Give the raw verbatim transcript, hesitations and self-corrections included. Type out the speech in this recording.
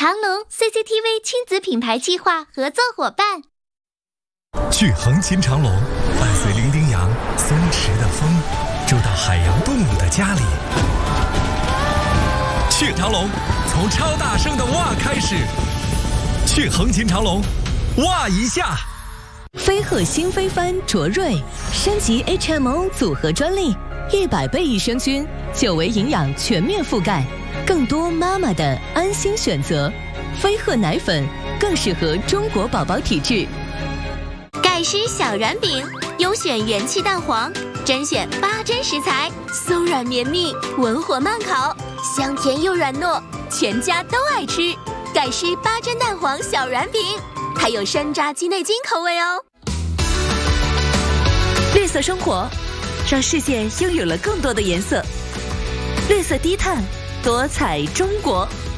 长隆 C C T V 亲子品牌计划合作伙伴。 去横琴长隆，伴随伶仃羊松弛的风，住到海洋动物的家里。去长隆，从超大声的哇开始。去横琴长隆，哇一下。 飞鹤新飞帆卓瑞升级 H M O 组合专利，一百倍益生菌，久维营养全面覆盖，更多妈妈的安心选择。飞鹤奶粉更适合中国宝宝体质。 盖诗小软饼，优选元气蛋黄，甄选八珍食材，松软绵密，文火慢烤，香甜又软糯，全家都爱吃。盖诗八珍蛋黄小软饼，还有山楂鸡内金口味哦。 绿色生活，让世界拥有了更多的颜色。绿色低碳，多彩中国。